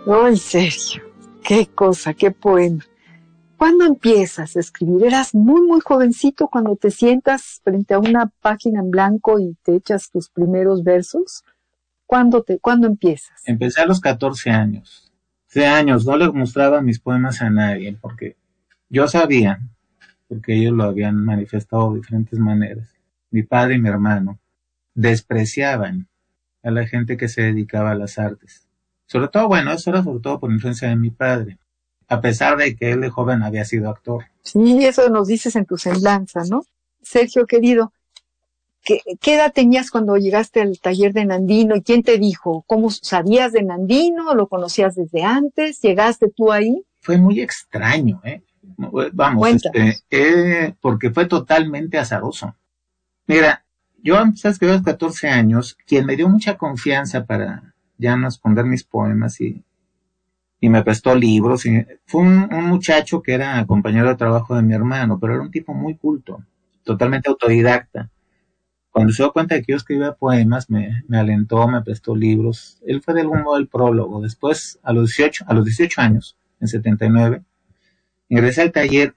Ay, Sergio, qué cosa, qué poema. ¿Cuándo empiezas a escribir? Eras muy, muy jovencito cuando te sientas frente a una página en blanco y te echas tus primeros versos. ¿Cuándo empiezas? Empecé a los 14 años. 13 años, no les mostraba mis poemas a nadie, porque yo sabía, porque ellos lo habían manifestado de diferentes maneras. Mi padre y mi hermano despreciaban a la gente que se dedicaba a las artes. Sobre todo, bueno, eso era sobre todo por influencia de mi padre, a pesar de que él de joven había sido actor. Sí, eso nos dices en tu semblanza, ¿no? Sergio, querido, ¿qué edad tenías cuando llegaste al taller de Nandino? ¿Y quién te dijo? ¿Cómo sabías de Nandino? ¿Lo conocías desde antes? ¿Llegaste tú ahí? Fue muy extraño, Vamos, porque fue totalmente azaroso. Mira, yo sabes que a los 14 años, quien me dio mucha confianza para ya no esconder mis poemas y me prestó libros, fue un muchacho que era compañero de trabajo de mi hermano, pero era un tipo muy culto, totalmente autodidacta. Cuando se dio cuenta de que yo escribía poemas, me alentó, me prestó libros. Él fue del mundo del prólogo. Después, a los 18 años, en 79, ingresé al taller.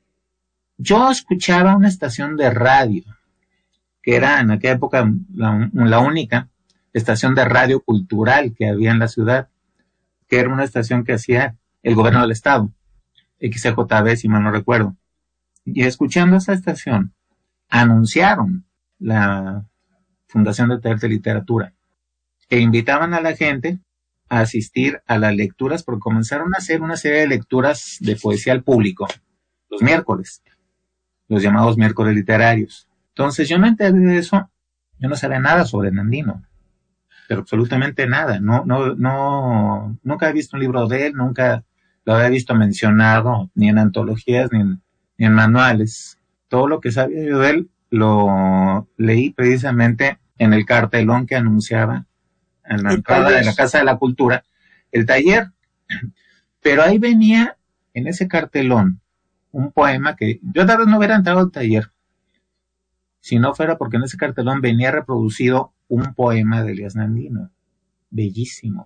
Yo escuchaba una estación de radio, que era en aquella época la única estación de radio cultural que había en la ciudad, que era una estación que hacía el gobierno del estado, XCJB, si mal no recuerdo. Y escuchando esa estación, anunciaron la Fundación de Taller de Literatura, e invitaban a la gente a asistir a las lecturas, porque comenzaron a hacer una serie de lecturas de poesía al público, los miércoles, los llamados miércoles literarios. Entonces yo me enteré de eso, yo no sabía nada sobre Nandino, pero absolutamente nada, nunca había visto un libro de él, nunca lo había visto mencionado, ni en antologías, ni en manuales. Todo lo que sabía yo de él lo leí precisamente en el cartelón que anunciaba en la entrada de la Casa de la Cultura, el taller. Pero ahí venía, en ese cartelón, un poema que yo tal vez no hubiera entrado al taller si no fuera porque en ese cartelón venía reproducido un poema de Elías Nandino, bellísimo.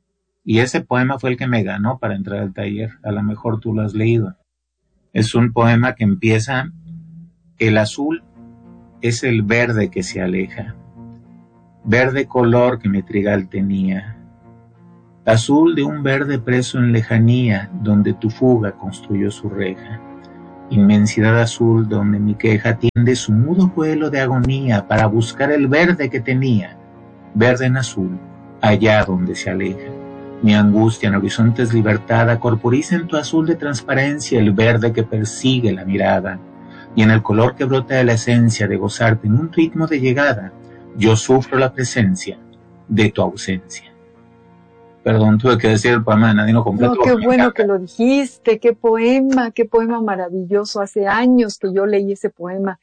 Y ese poema fue el que me ganó para entrar al taller. A lo mejor tú lo has leído. Es un poema que empieza: el azul es el verde que se aleja, verde color que mi trigal tenía, azul de un verde preso en lejanía, donde tu fuga construyó su reja, inmensidad azul donde mi queja tiende su mudo vuelo de agonía para buscar el verde que tenía, verde en azul, allá donde se aleja. Mi angustia en horizontes libertada corporiza en tu azul de transparencia el verde que persigue la mirada, y en el color que brota de la esencia de gozarte en un ritmo de llegada, yo sufro la presencia de tu ausencia. Perdón, tuve que decir el poema de Nandino completo. No, qué bueno que lo dijiste, qué poema maravilloso. Hace años que yo leí ese poema.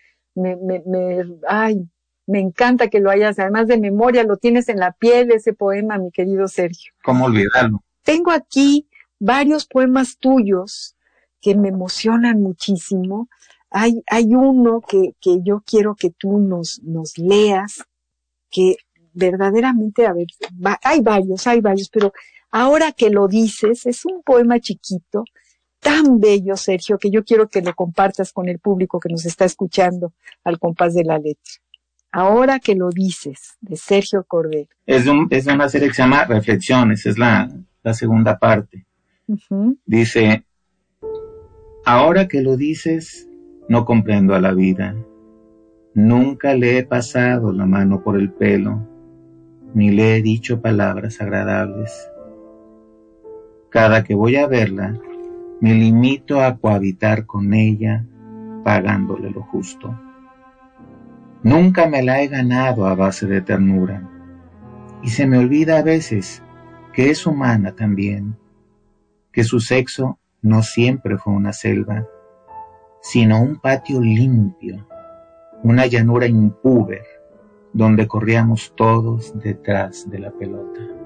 Me encanta que lo hayas, además de memoria, lo tienes en la piel ese poema, mi querido Sergio. ¿Cómo olvidarlo? Tengo aquí varios poemas tuyos que me emocionan muchísimo. Hay uno que yo quiero que tú nos leas, que verdaderamente, hay varios, pero ahora que lo dices, es un poema chiquito, tan bello, Sergio, que yo quiero que lo compartas con el público que nos está escuchando al compás de la letra. Ahora que lo dices, de Sergio Cordero. Es una serie que se llama Reflexiones, es la segunda parte. Uh-huh. Dice: ahora que lo dices, no comprendo a la vida. Nunca le he pasado la mano por el pelo, ni le he dicho palabras agradables. Cada que voy a verla, me limito a cohabitar con ella, pagándole lo justo. Nunca me la he ganado a base de ternura, y se me olvida a veces que es humana también, que su sexo no siempre fue una selva, sino un patio limpio, una llanura impúber, donde corríamos todos detrás de la pelota.